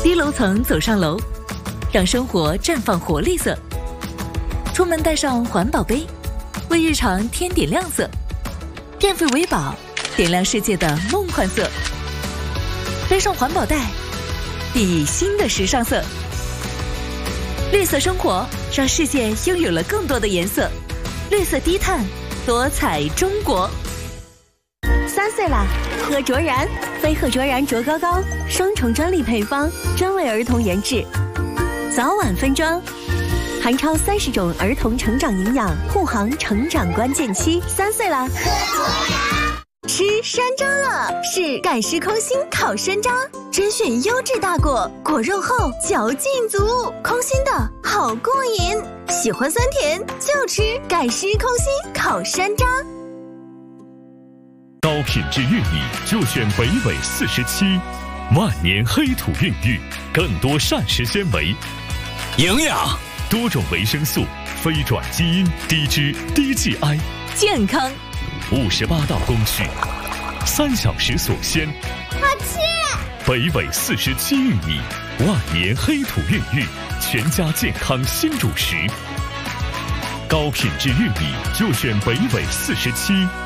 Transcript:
低楼层走上楼，让生活绽放活力色。出门带上环保杯，为日常添点亮色。电费为宝，点亮世界的梦幻色。背上环保袋，熠熠新的时尚色。绿色生活，让世界拥有了更多的颜色。绿色低碳，多彩中国。 3岁啦，喝卓然，非喝卓然卓高高，双重专利配方，专为儿童研制，早晚分装，含超30种儿童成长营养，护航成长关键期。3岁啦，喝卓然。吃山楂了，是盖诗空心烤山楂，甄选优质大果，果肉厚，嚼劲足，空心的好过瘾。喜欢酸甜就吃盖诗空心烤山楂。 高品质玉米就选北纬47，万年黑土孕育，更多膳食纤维、 营养、 多种维生素、非转基因、低脂、低 GI， 健康。 58道工序，3小时锁鲜。 好吃！ 北纬47玉米，万年黑土孕育，全家健康新主食。高品质玉米就选北纬47。